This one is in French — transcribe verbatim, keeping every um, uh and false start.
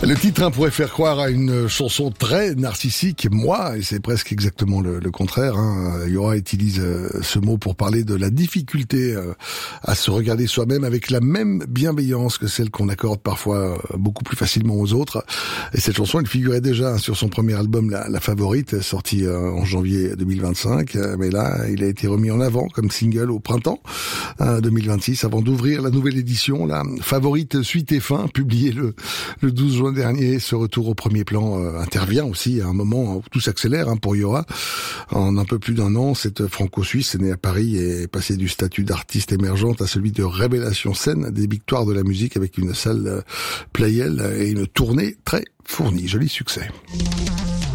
Le titre hein, pourrait faire croire à une chanson très narcissique, moi, et c'est presque exactement le, le contraire. Hein. Yora utilise euh, ce mot pour parler de la difficulté euh, à se regarder soi-même avec la même bienveillance que celle qu'on accorde parfois euh, beaucoup plus facilement aux autres. Et cette chanson, elle figurait déjà hein, sur son premier album, La, la Favorite, sorti euh, en janvier deux mille vingt-cinq. Mais là, il a été remis en avant comme single au printemps euh, deux mille vingt-six, avant d'ouvrir la nouvelle édition, la Favorite Suite et Fin, publiée le, le douze juin dernier. Ce retour au premier plan euh, intervient aussi à un moment où tout s'accélère hein, pour Yora. En un peu plus d'un an, cette franco-suisse née à Paris est passée du statut d'artiste émergente à celui de révélation scène des victoires de la musique, avec une salle Playel et une tournée très fournie. Joli succès.